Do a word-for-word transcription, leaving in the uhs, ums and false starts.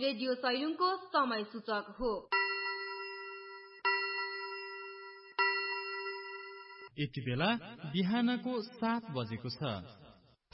Radio सैलुङको समय सूचक हो। यति बेला बिहानको सात बजेको छ।